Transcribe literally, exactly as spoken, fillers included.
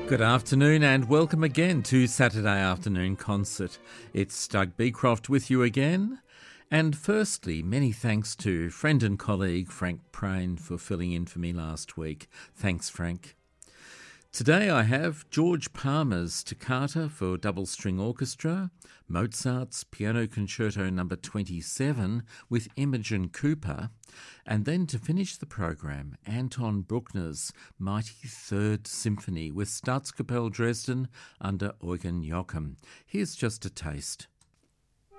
Good afternoon and welcome again to Saturday Afternoon Concert. It's Doug Beecroft with you again. And firstly, many thanks to friend and colleague Frank Prain for filling in for me last week. Thanks, Frank. Today I have George Palmer's Toccata for Double String Orchestra, Mozart's Piano Concerto number twenty-seven with Imogen Cooper, and then to finish the program, Anton Bruckner's Mighty Third Symphony with Staatskapelle Dresden under Eugen Joachim. Here's just a taste.